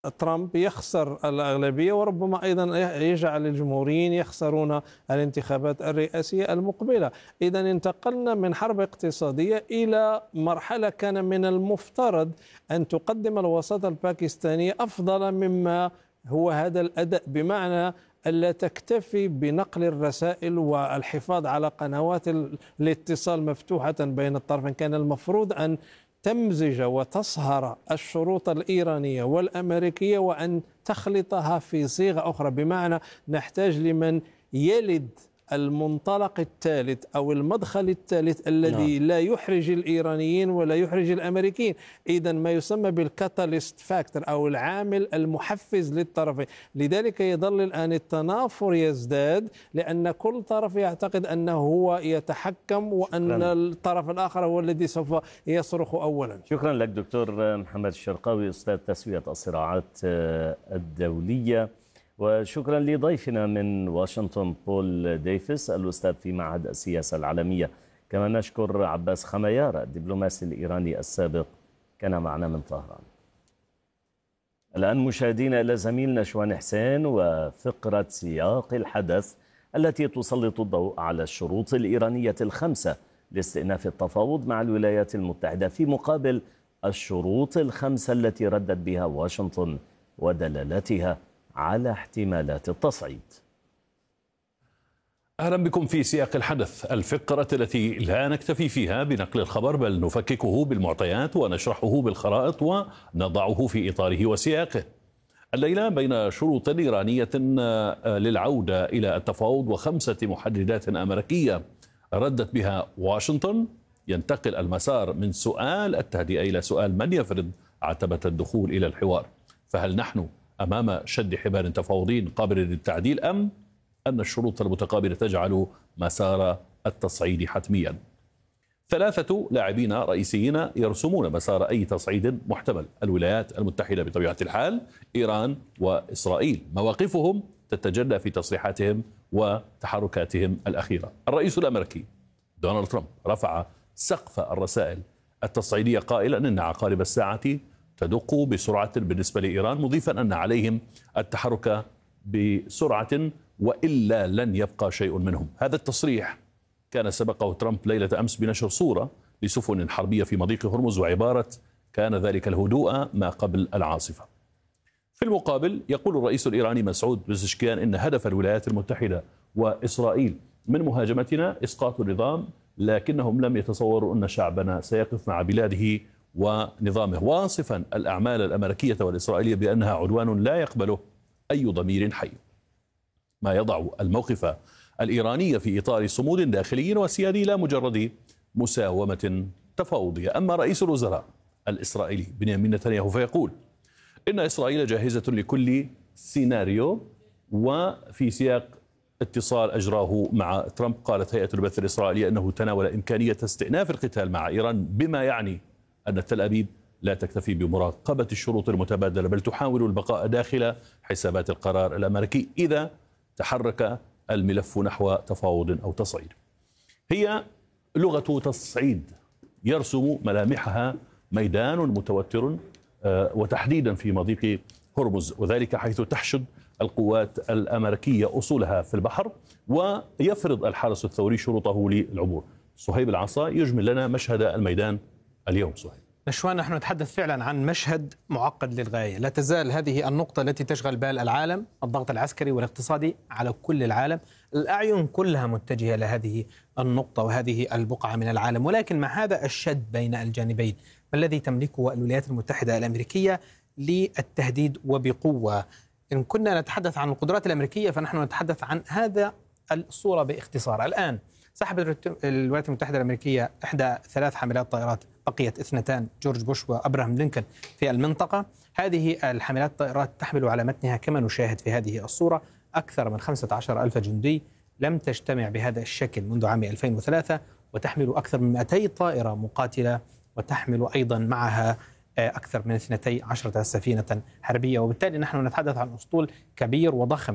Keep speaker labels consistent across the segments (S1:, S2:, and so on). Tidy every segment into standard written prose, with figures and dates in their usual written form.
S1: ترامب يخسر الأغلبية، وربما أيضا يجعل الجمهوريين يخسرون الانتخابات الرئاسية المقبلة. إذا انتقلنا من حرب اقتصادية إلى مرحلة كان من المفترض أن تقدم الوساطة الباكستانية أفضل مما هو هذا الأداء، بمعنى ألا تكتفي بنقل الرسائل والحفاظ على قنوات الاتصال مفتوحة بين الطرفين. كان المفروض أن تمزج وتصهر الشروط الإيرانية والأمريكية وأن تخلطها في صيغة أخرى، بمعنى نحتاج لمن يلد المنطلق الثالث أو المدخل الثالث الذي لا يحرج الإيرانيين ولا يحرج الأمريكيين. إذن ما يسمى بالكاتاليست فاكتور أو العامل المحفز للطرفين. لذلك يظل الآن التنافر يزداد، لأن كل طرف يعتقد أنه هو يتحكم وأن الطرف الآخر هو الذي سوف يصرخ أولا.
S2: شكرا لك دكتور محمد الشرقاوي، أستاذ تسوية الصراعات الدولية، وشكرا لضيفنا من واشنطن بول ديفيس الأستاذ في معهد السياسة العالمية. كما نشكر عباس خميار الدبلوماسي الإيراني السابق كان معنا من طهران. الآن مشاهدينا إلى زميلنا شوان حسين وفقرة سياق الحدث التي تسلط الضوء على الشروط الإيرانية الخمسة لاستئناف التفاوض مع الولايات المتحدة في مقابل الشروط الخمسة التي ردت بها واشنطن ودلالتها على احتمالات التصعيد.
S3: أهلا بكم في سياق الحدث، الفقرة التي لا نكتفي فيها بنقل الخبر بل نفككه بالمعطيات ونشرحه بالخرائط ونضعه في إطاره وسياقه. الليلة بين شروط إيرانية للعودة إلى التفاوض وخمسة محددات أمريكية ردت بها واشنطن، ينتقل المسار من سؤال التهدئة إلى سؤال من يفرض عتبة الدخول إلى الحوار. فهل نحن أمام شد حبال تفاوضي قابل للتعديل أم أن الشروط المتقابلة تجعل مسار التصعيد حتميا؟ ثلاثة لاعبين رئيسيين يرسمون مسار أي تصعيد محتمل: الولايات المتحدة بطبيعة الحال، إيران وإسرائيل. مواقفهم تتجلى في تصريحاتهم وتحركاتهم الأخيرة. الرئيس الأمريكي دونالد ترامب رفع سقف الرسائل التصعيدية قائلا إن عقارب الساعة تدق بسرعة بالنسبة لإيران، مضيفا أن عليهم التحرك بسرعة وإلا لن يبقى شيء منهم. هذا التصريح كان سبقه ترامب ليلة أمس بنشر صورة لسفن حربية في مضيق هرمز وعبارة كان ذلك الهدوء ما قبل العاصفة. في المقابل يقول الرئيس الإيراني مسعود بزشكيان إن هدف الولايات المتحدة وإسرائيل من مهاجمتنا إسقاط النظام، لكنهم لم يتصوروا أن شعبنا سيقف مع بلاده ونظامه، واصفا الأعمال الأمريكية والإسرائيلية بأنها عدوان لا يقبله أي ضمير حي، ما يضع الموقف الإيراني في إطار صمود داخلي وسيادي لا مجرد مساومة تفاوضية. أما رئيس الوزراء الإسرائيلي بنيامين نتنياهو فيقول إن إسرائيل جاهزة لكل سيناريو. وفي سياق اتصال أجراه مع ترامب قالت هيئة البث الإسرائيلية أنه تناول إمكانية استئناف القتال مع إيران، بما يعني أن تل أبيب لا تكتفي بمراقبة الشروط المتبادلة بل تحاول البقاء داخل حسابات القرار الأمريكي إذا تحرك الملف نحو تفاوض أو تصعيد. هي لغة تصعيد يرسم ملامحها ميدان متوتر وتحديدا في مضيق هرمز، وذلك حيث تحشد القوات الأمريكية أصولها في البحر ويفرض الحرس الثوري شروطه للعبور. صهيب العصا يجمل لنا مشهد الميدان اليوم. صهيب.
S4: نشوان، نحن نتحدث فعلا عن مشهد معقد للغاية. لا تزال هذه النقطة التي تشغل بال العالم، الضغط العسكري والاقتصادي على كل العالم. الأعين كلها متجهة لهذه النقطة وهذه البقعة من العالم، ولكن مع هذا الشد بين الجانبين ما الذي تملكه الولايات المتحدة الأمريكية للتهديد وبقوة؟ إن كنا نتحدث عن القدرات الأمريكية فنحن نتحدث عن هذا الصورة باختصار. الآن سحبت الولايات المتحدة الأمريكية إحدى 3 حاملات طائرات، بقيت 2 جورج بوش وأبراهام لينكولن في المنطقة. هذه الحاملات الطائرات تحمل على متنها كما نشاهد في هذه الصورة أكثر من 15,000 جندي، لم تجتمع بهذا الشكل منذ عام 2003، وتحمل أكثر من 200 طائرة مقاتلة، وتحمل أيضا معها أكثر من 12 سفينة حربية. وبالتالي نحن نتحدث عن أسطول كبير وضخم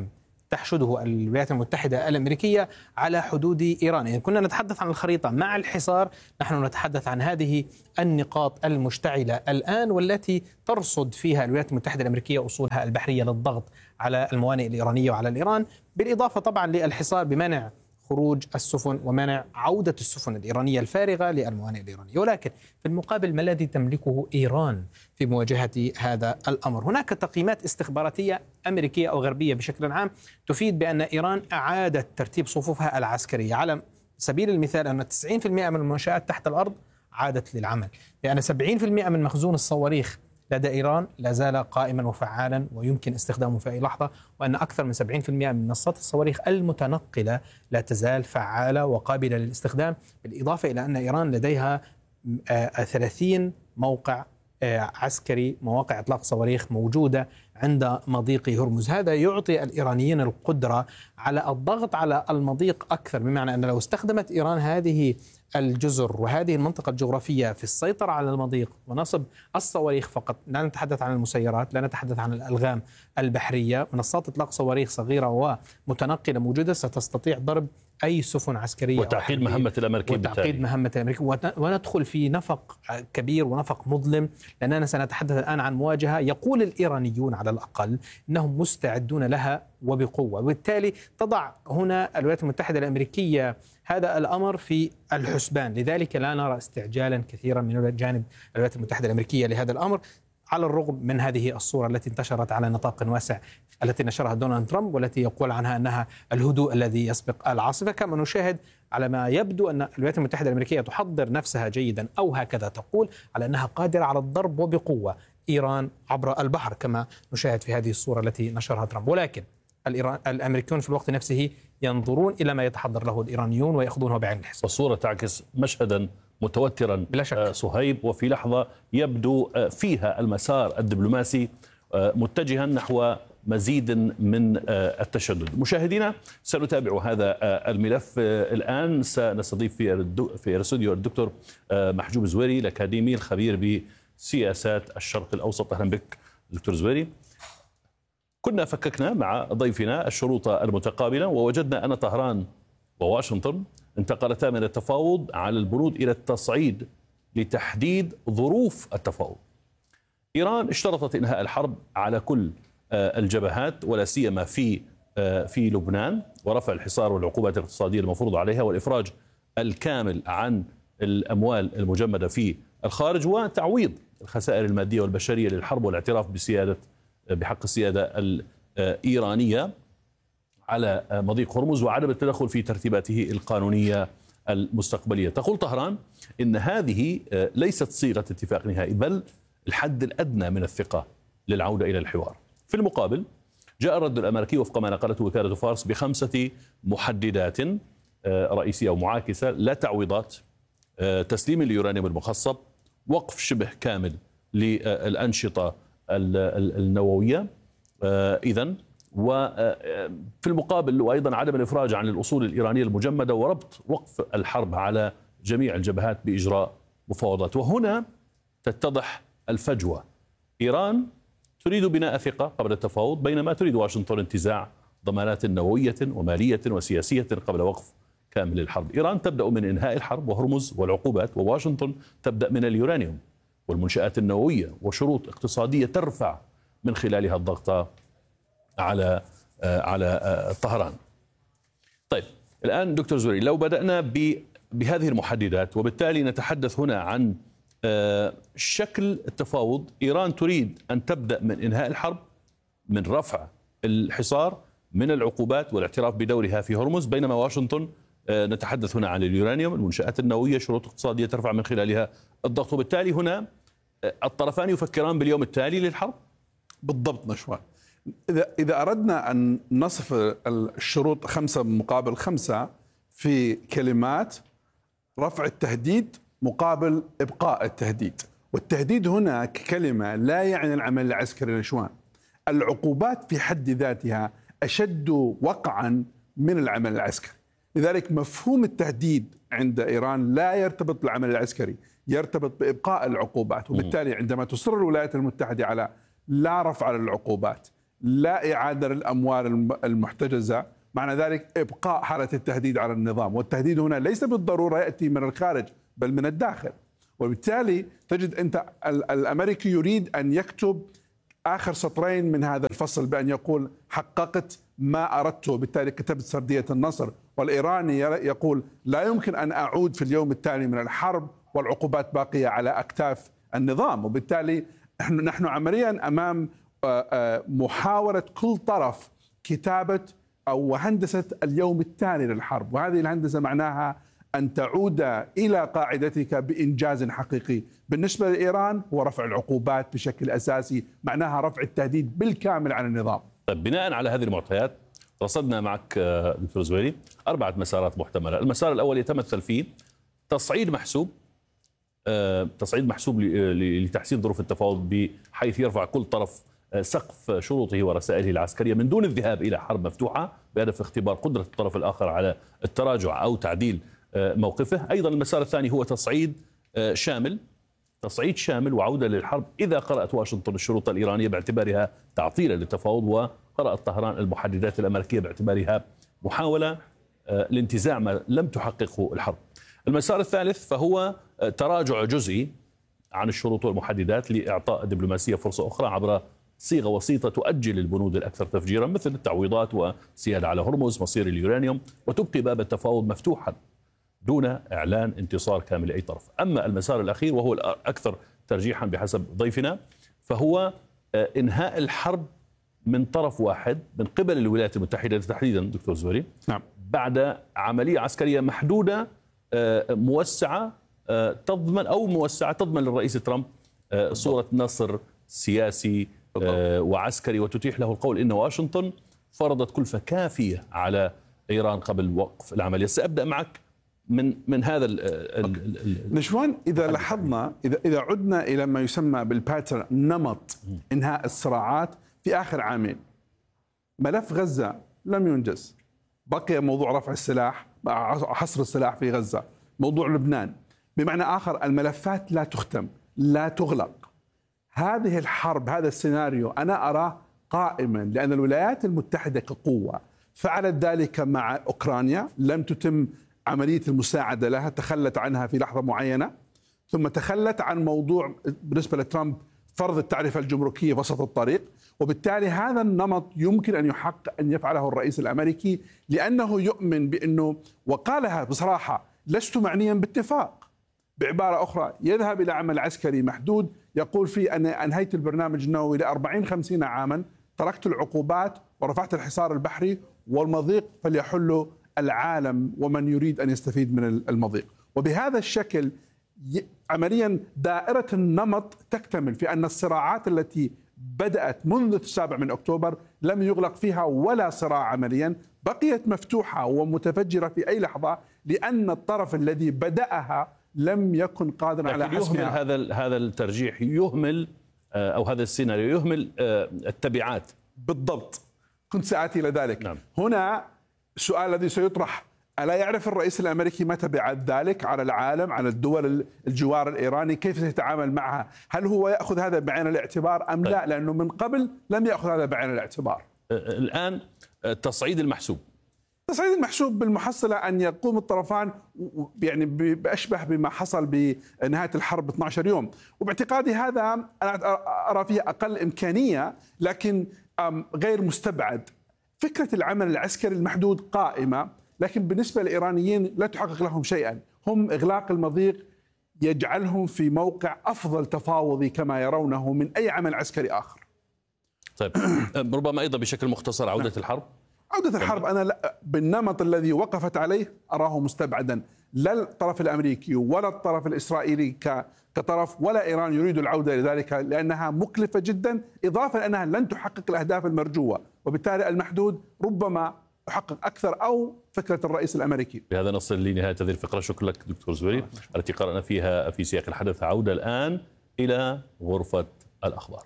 S4: تحشده الولايات المتحدة الأمريكية على حدود إيران. يعني كنا نتحدث عن الخريطة مع الحصار، نحن نتحدث عن هذه النقاط المشتعلة الآن والتي ترصد فيها الولايات المتحدة الأمريكية أصولها البحرية للضغط على الموانئ الإيرانية وعلى الإيران، بالإضافة طبعا للحصار بمنع خروج السفن ومنع عودة السفن الإيرانية الفارغة للموانئ الإيرانية. ولكن في المقابل ما الذي تملكه إيران في مواجهة هذا الأمر؟ هناك تقييمات استخباراتية أمريكية أو غربية بشكل عام تفيد بأن إيران أعادت ترتيب صفوفها العسكرية. على سبيل المثال أن 90% من المنشآت تحت الأرض عادت للعمل، لأن 70% من مخزون الصواريخ لدى إيران لا زال قائما وفعالا ويمكن استخدامه في أي لحظة، وأن أكثر من 70% من منصات الصواريخ المتنقلة لا تزال فعالة وقابلة للاستخدام، بالإضافة إلى أن إيران لديها 30 موقع عسكري، مواقع إطلاق صواريخ موجودة عند مضيق هرمز. هذا يعطي الإيرانيين القدرة على الضغط على المضيق أكثر، بمعنى أن لو استخدمت إيران هذه الجزر وهذه المنطقة الجغرافية في السيطرة على المضيق ونصب الصواريخ فقط، لا نتحدث عن المسيرات، لا نتحدث عن الألغام البحرية، منصات إطلاق صواريخ صغيرة ومتنقلة موجودة ستستطيع ضرب أي سفن عسكرية
S3: وتعقيد مهمة الأمريكيين،
S4: وتعقيد مهمة الأمريكيين، وندخل في نفق كبير ونفق مظلم، لأننا سنتحدث الآن عن مواجهة يقول الإيرانيون على الأقل إنهم مستعدون لها وبقوة، وبالتالي تضع هنا الولايات المتحدة الأمريكية هذا الأمر في الحسبان. لذلك لا نرى استعجالا كثيرا من جانب الولايات المتحدة الأمريكية لهذا الأمر، على الرغم من هذه الصورة التي انتشرت على نطاق واسع التي نشرها دونالد ترامب، والتي يقول عنها أنها الهدوء الذي يسبق العاصفة. كما نشاهد على ما يبدو أن الولايات المتحدة الأمريكية تحضر نفسها جيدا، أو هكذا تقول، على أنها قادرة على الضرب وبقوة إيران عبر البحر كما نشاهد في هذه الصورة التي نشرها ترامب. ولكن الأمريكيون في الوقت نفسه ينظرون إلى ما يتحضر له الإيرانيون ويأخذونه بعين الحساب.
S3: والصورة تعكس مشهدا متوترا
S4: بلا شك.
S3: صهيب، وفي لحظة يبدو فيها المسار الدبلوماسي متجها نحو مزيد من التشدد. مشاهدينا، سنتابع هذا الملف الآن. سنستضيف في الاستوديو الدكتور محجوب زويري، الأكاديمي الخبير بسياسات الشرق الأوسط. أهلا بك دكتور زويري. كنا فككنا مع ضيفنا الشروط المتقابلة، ووجدنا أن طهران وواشنطن انتقلتا من التفاوض على البنود إلى التصعيد لتحديد ظروف التفاوض. إيران اشترطت إنهاء الحرب على كل الجبهات، ولا سيما في لبنان، ورفع الحصار والعقوبات الاقتصادية المفروضة عليها، والإفراج الكامل عن الأموال المجمدة في الخارج، وتعويض الخسائر المادية والبشرية للحرب، والاعتراف بحق السيادة الإيرانية على مضيق هرمز، وعدم التدخل في ترتيباته القانونية المستقبلية. تقول طهران إن هذه ليست صيغة اتفاق نهائي، بل الحد الأدنى من الثقة للعودة إلى الحوار. في المقابل جاء الرد الأمريكي وفق ما نقلته وكالة فارس ب5 محددات رئيسية ومعاكسة: لا تعويضات، تسليم اليورانيوم المخصب، وقف شبه كامل للأنشطة النووية إذن، وفي المقابل وأيضا عدم الإفراج عن الأصول الإيرانية المجمدة، وربط وقف الحرب على جميع الجبهات بإجراء مفاوضات. وهنا تتضح الفجوة. إيران تريد بناء ثقة قبل التفاوض، بينما تريد واشنطن انتزاع ضمانات نووية ومالية وسياسية قبل وقف كامل الحرب. إيران تبدأ من إنهاء الحرب وهرمز والعقوبات، وواشنطن تبدأ من اليورانيوم والمنشآت النووية وشروط اقتصادية ترفع من خلالها الضغط على طهران. طيب الآن دكتور زويري، لو بدأنا بهذه المحددات، وبالتالي نتحدث هنا عن شكل التفاوض. إيران تريد أن تبدأ من إنهاء الحرب، من رفع الحصار، من العقوبات والاعتراف بدورها في هرمز، بينما واشنطن نتحدث هنا عن اليورانيوم، المنشآت النووية، شروط اقتصادية ترفع من خلالها الضغط. وبالتالي هنا الطرفان يفكران باليوم التالي للحرب.
S5: بالضبط نشوان. إذا أردنا أن نصف الشروط 5 مقابل 5 في كلمات: رفع التهديد مقابل إبقاء التهديد. والتهديد هنا ككلمة لا يعني العمل العسكري نشوان. العقوبات في حد ذاتها أشد وقعا من العمل العسكري، لذلك مفهوم التهديد عند إيران لا يرتبط بالعمل العسكري، يرتبط بإبقاء العقوبات. وبالتالي عندما تصر الولايات المتحدة على لا رفع العقوبات، لا إعادة للأموال المحتجزة، معنى ذلك إبقاء حالة التهديد على النظام. والتهديد هنا ليس بالضرورة يأتي من الخارج بل من الداخل. وبالتالي تجد أنت الأمريكي يريد أن يكتب آخر سطرين من هذا الفصل بأن يقول حققت ما أردته، بالتالي كتبت سردية النصر. والإيراني يقول لا يمكن أن أعود في اليوم التالي من الحرب والعقوبات باقية على أكتاف النظام. وبالتالي نحن عمليا أمام محاولة كل طرف كتابة أو هندسة اليوم التالي للحرب، وهذه الهندسة معناها أن تعود إلى قاعدتك بإنجاز حقيقي. بالنسبة لإيران هو رفع العقوبات بشكل أساسي، معناها رفع التهديد بالكامل عن النظام.
S3: طيب، بناء على هذه المعطيات رصدنا معك دكتور زويري 4 مسارات محتملة. المسار الأول يتمثل في تصعيد محسوب لتحسين ظروف التفاوض، بحيث يرفع كل طرف سقف شروطه ورسائله العسكرية من دون الذهاب إلى حرب مفتوحة، بهدف اختبار قدرة الطرف الآخر على التراجع أو تعديل موقفه. أيضا المسار الثاني هو تصعيد شامل وعودة للحرب إذا قرأت واشنطن الشروط الإيرانية باعتبارها تعطيلا للتفاوض، وقرأت طهران المحددات الأمريكية باعتبارها محاولة لانتزاع ما لم تحققه الحرب. المسار الثالث فهو تراجع جزئي عن الشروط والمحددات لإعطاء الدبلوماسية فرصة أخرى عبر صيغة وسيطة تؤجل البنود الأكثر تفجيرا مثل التعويضات وسيادة على هرمز، مصير اليورانيوم، وتبقي باب التفاوض مفتوحا دون إعلان انتصار كامل لأي طرف. أما المسار الأخير وهو الأكثر ترجيحا بحسب ضيفنا، فهو إنهاء الحرب من طرف واحد من قبل الولايات المتحدة تحديدا دكتور زوري،
S5: نعم،
S3: بعد عملية عسكرية محدودة موسعة تضمن للرئيس ترامب صورة نصر سياسي وعسكري، وتتيح له القول إن واشنطن فرضت كلفة كافية على إيران قبل وقف العملية. سأبدأ معك من هذا
S5: نشوان. إذا لاحظنا، إذا عدنا إلى ما يسمى بالباترن، نمط إنهاء الصراعات في آخر عامين، ملف غزة لم ينجز، بقي موضوع رفع السلاح، حصر السلاح في غزة، موضوع لبنان. بمعنى آخر الملفات لا تختم، لا تغلق. هذه الحرب، هذا السيناريو أنا أراه قائما، لأن الولايات المتحدة كقوة فعلت ذلك مع أوكرانيا، لم تتم عملية المساعدة لها، تخلت عنها في لحظة معينة، ثم تخلت عن موضوع بالنسبة لترامب فرض التعرفة الجمركية وسط الطريق. وبالتالي هذا النمط يمكن أن يحقق أن يفعله الرئيس الأمريكي، لأنه يؤمن بأنه، وقالها بصراحة، لست معنيا باتفاق. بعبارة أخرى يذهب إلى عمل عسكري محدود يقول فيه أن أنهيت البرنامج النووي ل40-50 عاما، تركت العقوبات ورفعت الحصار البحري، والمضيق فليحل العالم ومن يريد أن يستفيد من المضيق. وبهذا الشكل عمليا دائرة النمط تكتمل في أن الصراعات التي بدأت منذ 7 أكتوبر لم يغلق فيها ولا صراع عمليا، بقيت مفتوحة ومتفجرة في أي لحظة، لأن الطرف الذي بدأها لم يكن قادرا على حسمها.
S3: هذا الترجيح يهمل، أو هذا السيناريو يهمل التبعات.
S5: بالضبط، كنت سآتي إلى ذلك.
S3: نعم.
S5: هنا السؤال الذي سيطرح: ألا يعرف الرئيس الأمريكي ما تبعات ذلك على العالم، على الدول الجوار الإيراني؟ كيف سيتعامل معها؟ هل هو يأخذ هذا بعين الاعتبار أم لا؟ لأنه من قبل لم يأخذ هذا بعين الاعتبار.
S3: الآن التصعيد المحسوب
S5: بالمحصلة أن يقوم الطرفان يعني بأشبه بما حصل بنهاية الحرب 12 يوم، وباعتقادي هذا أنا أرى فيه أقل إمكانية لكن غير مستبعد. فكرة العمل العسكري المحدود قائمة، لكن بالنسبة للإيرانيين لا تحقق لهم شيئا. هم إغلاق المضيق يجعلهم في موقع أفضل تفاوضي كما يرونه من أي عمل عسكري آخر.
S3: طيب، ربما أيضا بشكل مختصر عودة الحرب.
S5: عودة الحرب أنا بالنمط الذي وقفت عليه أراه مستبعدا. لا الطرف الأمريكي ولا الطرف الإسرائيلي كطرف ولا إيران يريد العودة لذلك، لأنها مكلفة جدا، إضافة لأنها لن تحقق الأهداف المرجوة، وبالتالي المحدود ربما يحقق أكثر، أو فكرة الرئيس الأمريكي.
S3: بهذا نصل لنهاية هذه الفقرة. شكرا لك دكتور زويري التي قرأنا فيها في سياق الحدث. عودة الآن إلى غرفة الأخبار.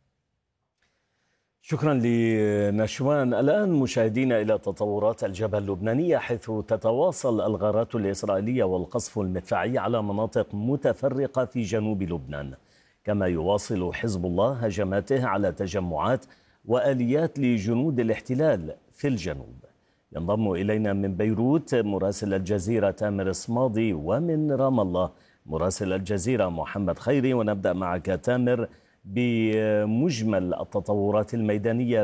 S2: شكرا لنشوان. الآن مشاهدينا إلى تطورات الجبهة اللبنانية، حيث تتواصل الغارات الإسرائيلية والقصف المدفعي على مناطق متفرقة في جنوب لبنان، كما يواصل حزب الله هجماته على تجمعات وآليات لجنود الاحتلال في الجنوب. ينضم إلينا من بيروت مراسل الجزيرة تامر صمادي، ومن رام الله مراسل الجزيرة محمد خيري. ونبدأ معك تامر بمجمل التطورات الميدانية